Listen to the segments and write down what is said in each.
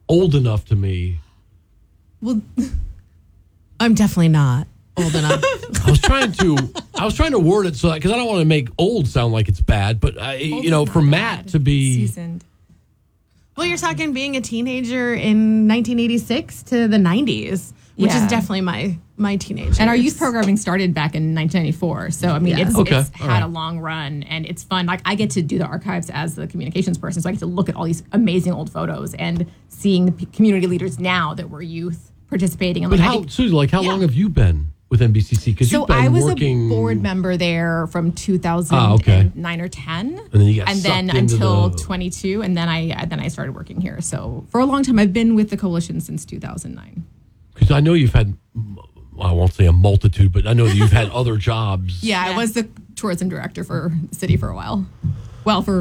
old enough to me. Well, I'm definitely not old enough. I was trying to word it so because I don't want to make old sound like it's bad, but for Matt to be seasoned. Well, you're talking being a teenager in 1986 to the 90s, which is definitely my teenage. And our youth programming started back in 1994. So, I mean, Yes. it's had a long run and it's fun. Like, I get to do the archives as the communications person. So I get to look at all these amazing old photos and seeing the community leaders now that were youth participating. And but how long have you been with NBCC? Because so you've been I was working... a board member there from 2009 or 10, and then you got until 22, and then I started working here. So for a long time, I've been with the coalition since 2009. Because I know you've had, I won't say a multitude, but I know that you've had other jobs. Yeah, I was the tourism director for the city for a while. Well, for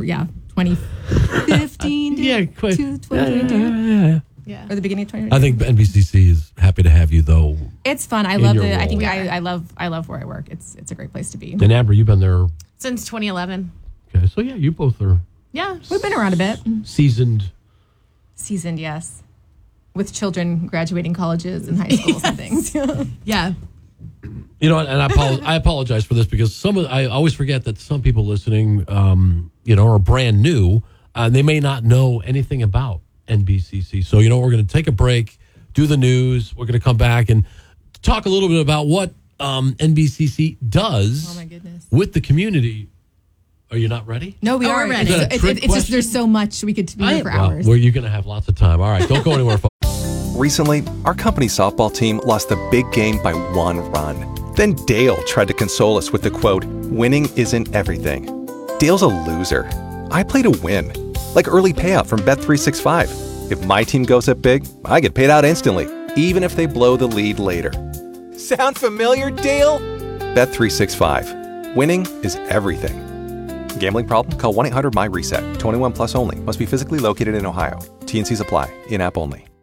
2015 to 2022. Yeah. Or the beginning of 2022. I think NBCC is happy to have you, though. It's fun. I love it. I think I love where I work. It's a great place to be. And Amber, you've been there since 2011. Okay, so you both are. Yeah, we've been around a bit. Seasoned, yes, with children graduating colleges and high schools and things. Yeah. And I apologize for this because I always forget that some people listening, are brand new. They may not know anything about NBCC. So, we're going to take a break, do the news. We're going to come back and talk a little bit about what NBCC does with the community. Are you not ready? No, we are ready. It's just there's so much we could be here for hours. Well, you're going to have lots of time. All right, don't go anywhere. Recently, our company softball team lost the big game by 1 run. Then Dale tried to console us with the quote, "Winning isn't everything." Dale's a loser. I play to win. Like early payout from Bet365. If my team goes up big, I get paid out instantly, even if they blow the lead later. Sound familiar, Dale? Bet365. Winning is everything. Gambling problem? Call 1-800-MY-RESET. 21 plus only. Must be physically located in Ohio. T&Cs apply. In-app only.